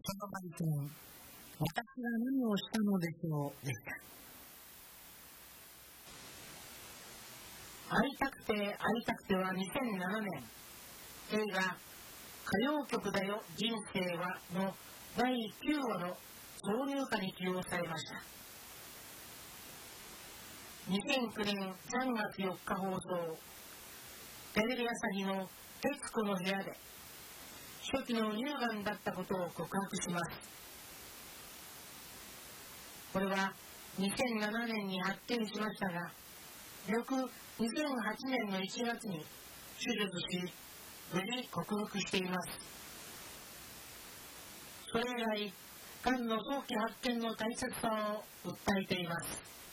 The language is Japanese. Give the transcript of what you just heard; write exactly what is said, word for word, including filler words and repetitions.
のバリトン、私は何をしたのでしょうでした。会いたくて会いたくてはにせんななねん、映画歌謡曲だよ人生はのだいきゅうわの挿入歌に起用されました。にせんきゅうねんさんがつよっか放送、テレビ朝日の徹子の部屋で初期の乳がんだったことを告白します。これはにせんななねんに発見しましたが、翌にせんはちねんのいちがつに手術し、無事克服しています。それ以来、がんの早期発見の大切さを訴えています。